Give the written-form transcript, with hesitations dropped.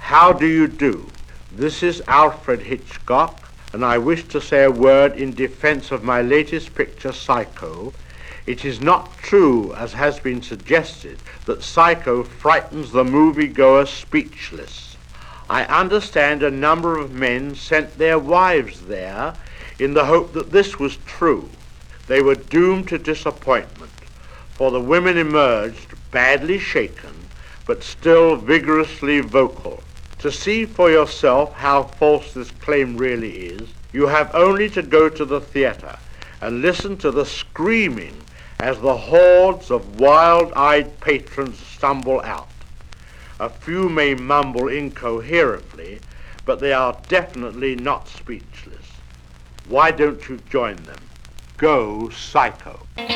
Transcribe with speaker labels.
Speaker 1: How do you do? This is Alfred Hitchcock, and I wish to say a word in defense of my latest picture, Psycho. It is not true, as has been suggested, that Psycho frightens the moviegoer speechless. I understand a number of men sent their wives there in the hope that this was true. They were doomed to disappointment, for the women emerged badly shaken, but still vigorously vocal. To see for yourself how false this claim really is, you have only to go to the theater and listen to the screaming as the hordes of wild-eyed patrons stumble out. A few may mumble incoherently, but they are definitely not speechless. Why don't you join them? Go Psycho.